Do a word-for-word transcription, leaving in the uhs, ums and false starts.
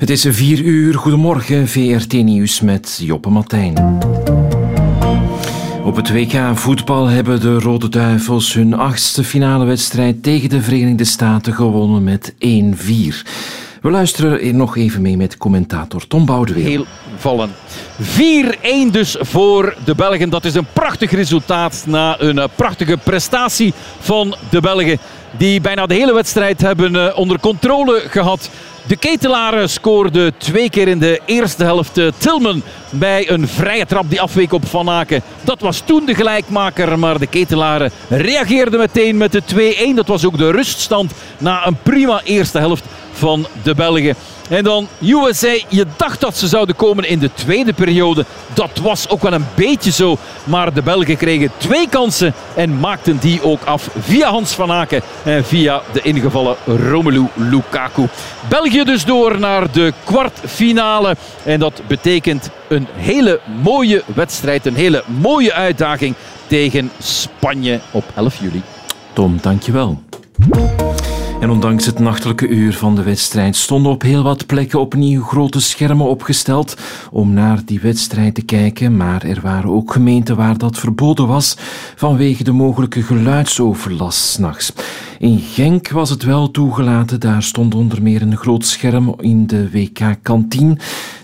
Het is vier uur. Goedemorgen, V R T Nieuws met Joppe Martijn. Op het W K voetbal hebben de Rode Duivels hun achtste finale wedstrijd tegen de Verenigde Staten gewonnen met één vier. We luisteren nog even mee met commentator Tom Boudewijn. Heel vallen. vier-één dus voor de Belgen. Dat is een prachtig resultaat na een prachtige prestatie van de Belgen. Die bijna de hele wedstrijd hebben onder controle gehad. De Ketelaren scoorde twee keer in de eerste helft. Tillman bij een vrije trap die afweek op Van Aken. Dat was toen de gelijkmaker, maar de Ketelaren reageerden meteen met de twee-één. Dat was ook de ruststand na een prima eerste helft van de Belgen. En dan U S A, je dacht dat ze zouden komen in de tweede periode. Dat was ook wel een beetje zo. Maar de Belgen kregen twee kansen en maakten die ook af via Hans van Aken en via de ingevallen Romelu Lukaku. België dus door naar de kwartfinale. En dat betekent een hele mooie wedstrijd, een hele mooie uitdaging tegen Spanje op elf juli. Tom, dankjewel. En ondanks het nachtelijke uur van de wedstrijd stonden op heel wat plekken opnieuw grote schermen opgesteld om naar die wedstrijd te kijken. Maar er waren ook gemeenten waar dat verboden was vanwege de mogelijke geluidsoverlast 's nachts. In Genk was het wel toegelaten. Daar stond onder meer een groot scherm in de W K-kantine.